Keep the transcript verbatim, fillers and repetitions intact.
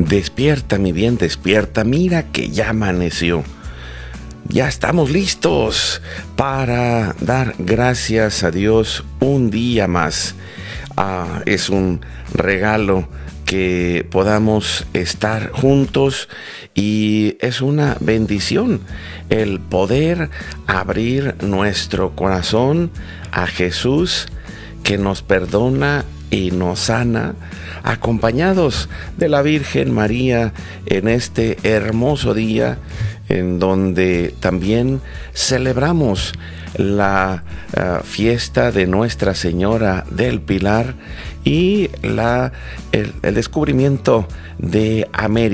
Despierta, mi bien, despierta. Mira que ya amaneció. Ya estamos listos para dar gracias a Dios un día más. Ah, es un regalo que podamos estar juntos y es una bendición el poder abrir nuestro corazón a Jesús, que nos perdona y nos sana, acompañados de la Virgen María en este hermoso día en donde también celebramos la uh, fiesta de Nuestra Señora del Pilar y la, el, el descubrimiento de América.